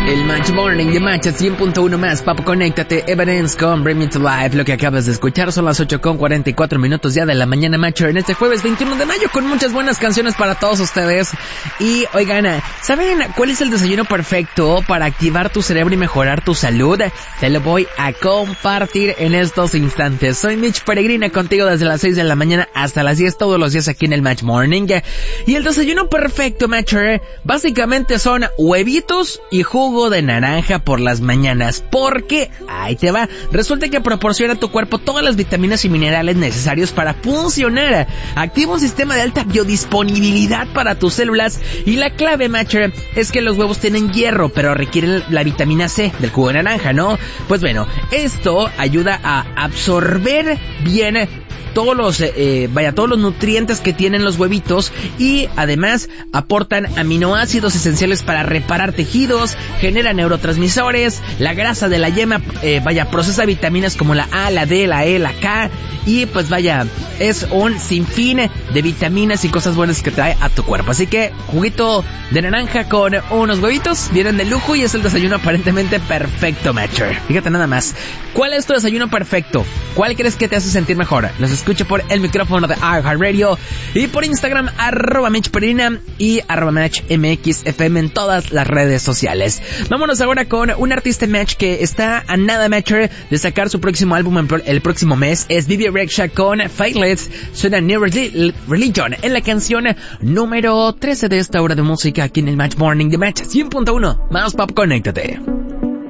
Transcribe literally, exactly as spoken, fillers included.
El Match Morning de Match cien punto uno más, papo, conéctate, Evidence con Bring Me to Life. Lo que acabas de escuchar son las ocho con cuarenta y cuatro minutos ya de la mañana, Matcher, en este jueves veintiuno de mayo, con muchas buenas canciones para todos ustedes. Y, oigan, ¿saben cuál es el desayuno perfecto para activar tu cerebro y mejorar tu salud? Te lo voy a compartir en estos instantes. Soy Mitch Peregrina, contigo desde las seis de la mañana hasta las diez, todos los días aquí en el Match Morning. Y el desayuno perfecto, Matcher, básicamente son huevitos y jugo de naranja por las mañanas, porque ahí te va, resulta que proporciona a tu cuerpo todas las vitaminas y minerales necesarios para funcionar, activa un sistema de alta biodisponibilidad para tus células, y la clave, Matcher, es que los huevos tienen hierro, pero requieren la vitamina C del jugo de naranja, ¿no? Pues bueno, esto ayuda a absorber bien todos los, eh, vaya, todos los nutrientes que tienen los huevitos, y además aportan aminoácidos esenciales para reparar tejidos, generan neurotransmisores, la grasa de la yema, eh, vaya, procesa vitaminas como la A, la D, la E, la K, y pues vaya, es un sinfín de vitaminas y cosas buenas que trae a tu cuerpo. Así que, juguito de naranja con unos huevitos, vienen de lujo y es el desayuno aparentemente perfecto, Matcher. Fíjate nada más, ¿cuál es tu desayuno perfecto? ¿Cuál crees que te hace sentir mejor? Los escucho por el micrófono de iHeartRadio y por Instagram, arroba Mitch Perina y arroba Match M X F M en todas las redes sociales. Vámonos ahora con un artista, Match, que está a nada, Matcher, de sacar su próximo álbum en pro- el próximo mes. Es Bebe Rexha con Faithless. Suena New Religion en la canción número trece de esta hora de música aquí en el Match Morning de Match cien punto uno. Más pop, conéctate.